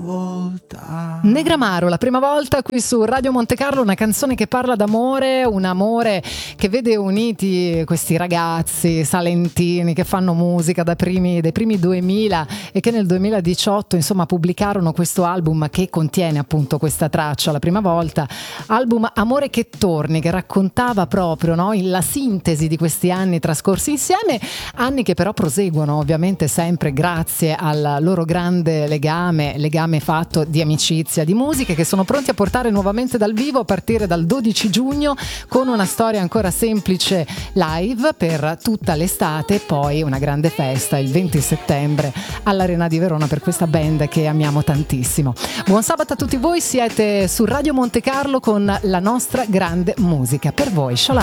volta. Negramaro, la prima volta qui su Radio Monte Carlo, una canzone che parla d'amore, un amore che vede uniti questi ragazzi salentini che fanno musica dai primi 2000 e che nel 2018 insomma pubblicarono questo album che contiene appunto questa traccia, la prima volta, album Amore che torni, che raccontava proprio, no, la sintesi di questi anni trascorsi insieme, anni che però proseguono ovviamente sempre grazie al loro grande legame fatto di amicizia, di musiche, che sono pronti a portare nuovamente dal vivo a partire dal 12 giugno con una storia ancora semplice live per tutta l'estate e poi una grande festa il 20 settembre all'Arena di Verona per questa band che amiamo tantissimo. Buon sabato a tutti voi, siete su Radio Monte Carlo con la nostra grande musica per voi. Sciolà.